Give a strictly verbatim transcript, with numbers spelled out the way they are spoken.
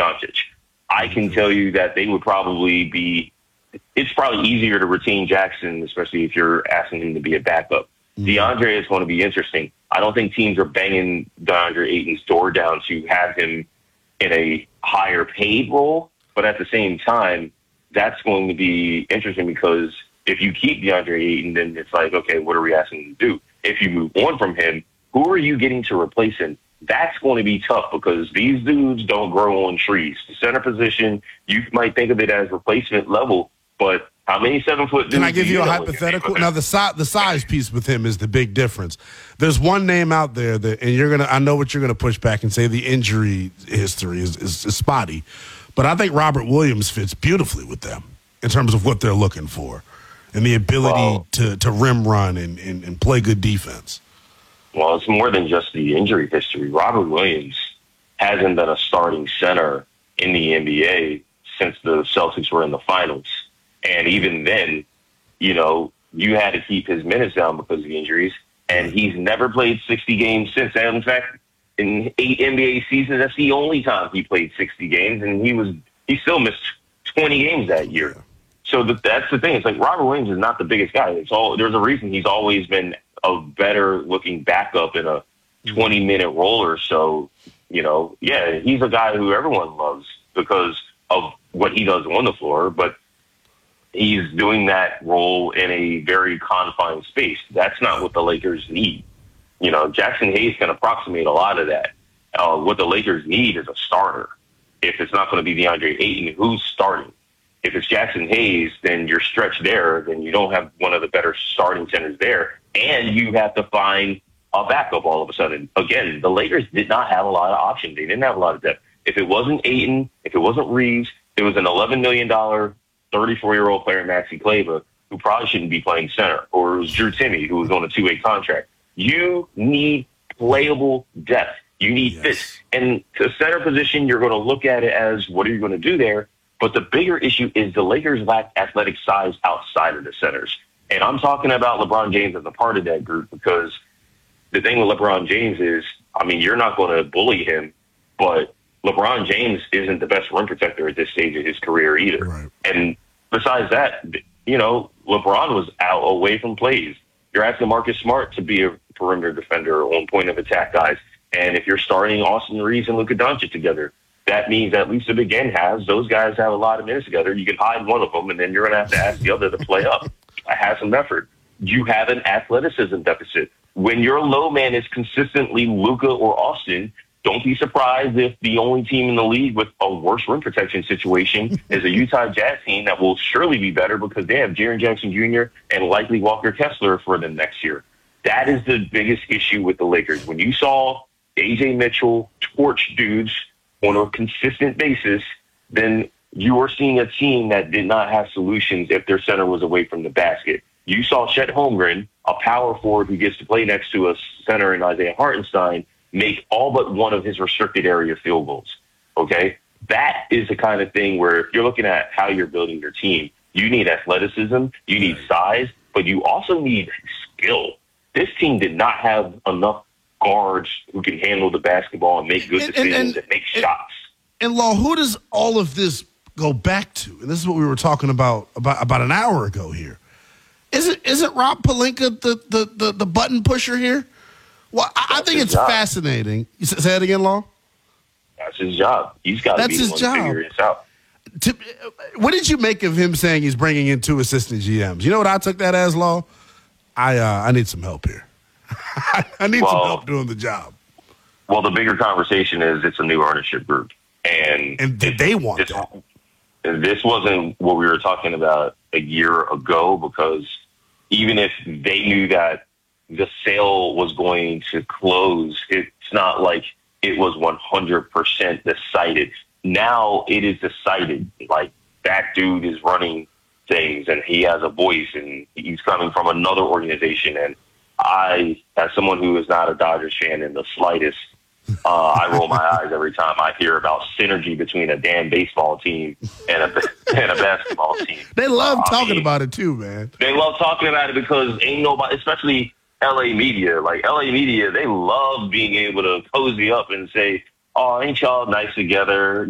Doncic. I can tell you that they would probably be – it's probably easier to retain Jackson, especially if you're asking him to be a backup. Mm-hmm. DeAndre is going to be interesting. I don't think teams are banging DeAndre Ayton's door down to have him in a higher paid role, but at the same time, that's going to be interesting because if you keep DeAndre Ayton, then it's like, okay, what are we asking him to do? If you move on from him, who are you getting to replace him? That's going to be tough because these dudes don't grow on trees. The center position, you might think of it as replacement level, but how many seven-foot dudes? Can I give you, you a hypothetical? Now, the size, the size piece with him is the big difference. There's one name out there that, and you're gonna, I know what you're gonna push back and say the injury history is, is, is spotty, but I think Robert Williams fits beautifully with them in terms of what they're looking for and the ability well, to, to rim run and, and, and play good defense. Well, it's more than just the injury history. Robert Williams hasn't been a starting center in the N B A since the Celtics were in the finals. And even then, you know, you had to keep his minutes down because of the injuries. And he's never played sixty games since. And in fact, in eight N B A seasons, that's the only time he played sixty games. And he was he still missed twenty games that year. So the, that's the thing. It's like Robert Williams is not the biggest guy. It's all there's a reason he's always been a better looking backup in a twenty minute role or so. You know, yeah, he's a guy who everyone loves because of what he does on the floor, but he's doing that role in a very confined space. That's not what the Lakers need. You know, Jackson Hayes can approximate a lot of that. Uh, what the Lakers need is a starter. If it's not going to be DeAndre Ayton, who's starting? If it's Jackson Hayes, then you're stretched there. Then you don't have one of the better starting centers there. And you have to find a backup all of a sudden. Again, the Lakers did not have a lot of options. They didn't have a lot of depth. If it wasn't Ayton, if it wasn't Reeves, it was an eleven million dollars thirty-four-year-old player, Maxi Kleber, who probably shouldn't be playing center, or it was Drew Timme, who was on a two-way contract. You need playable depth. You need yes. fit. And to center position, you're going to look at it as what are you going to do there? But the bigger issue is the Lakers lack athletic size outside of the centers. And I'm talking about LeBron James as a part of that group because the thing with LeBron James is, I mean, you're not going to bully him, but LeBron James isn't the best rim protector at this stage of his career either. Right. And besides that, you know, LeBron was out away from plays. You're asking Marcus Smart to be a perimeter defender on point of attack guys. And if you're starting Austin Reeves and Luka Doncic together, that means at least to begin halves, those guys have a lot of minutes together. You can hide one of them, and then you're going to have to ask the other to play up. I have some effort. You have an athleticism deficit. When your low man is consistently Luka or Austin, don't be surprised if the only team in the league with a worse rim protection situation is a Utah Jazz team that will surely be better because they have Jaren Jackson Junior and likely Walker Kessler for them next year. That is the biggest issue with the Lakers. When you saw A J Mitchell torch dudes on a consistent basis, then you were seeing a team that did not have solutions if their center was away from the basket. You saw Chet Holmgren, a power forward who gets to play next to a center in Isaiah Hartenstein, make all but one of his restricted area field goals, okay? That is the kind of thing where if you're looking at how you're building your team, you need athleticism, you need size, but you also need skill. This team did not have enough guards who can handle the basketball and make good and, decisions and, and, and make and, shots. And, Law, who does all of this go back to? And this is what we were talking about about, about an hour ago here. Isn't, isn't Rob Pelinka the, the, the, the button pusher here? Well, I, I think it's job. fascinating. You say that again, Law? That's his job. He's got to be the one to figure this out. To, what did you make of him saying he's bringing in two assistant G Ms? You know what I took that as, Law? I uh, I need some help here. I need well, some help doing the job. Well, the bigger conversation is it's a new ownership group. And, and did they want this, that? This wasn't what we were talking about a year ago because even if they knew that the sale was going to close, it's not like it was one hundred percent decided. Now it is decided. Like, that dude is running things and he has a voice and he's coming from another organization. And I, as someone who is not a Dodgers fan in the slightest, uh, I roll my eyes every time I hear about synergy between a damn baseball team and a, and a basketball team. They love uh, talking I mean, about it too, man. They love talking about it because ain't nobody, especially L A media, like L A media, they love being able to cozy up and say, oh, ain't y'all nice together?